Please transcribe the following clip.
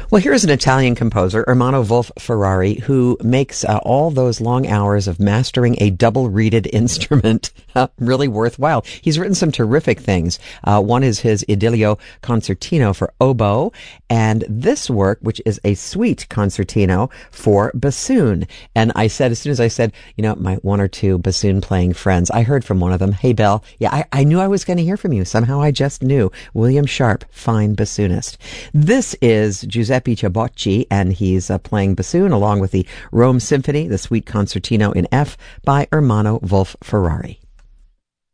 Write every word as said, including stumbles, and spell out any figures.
Well, here's an Italian composer, Ermanno Wolf Ferrari, who makes uh, all those long hours of mastering a double-reeded instrument uh, really worthwhile. He's written some terrific things. Uh, one is his Idilio Concertino for oboe, and this work, which is a suite concertino for bassoon. And I said, as soon as I said, you know, my one or two bassoon-playing friends, I heard from one of them, hey, Belle, yeah, I, I knew I was going to hear from you. Somehow I just knew. William Sharp, fine bassoonist. This is Giuseppe Ciabocci, and he's uh, playing bassoon along with the Rome Symphony, the Suite Concertino in F by Ermanno Wolf Ferrari.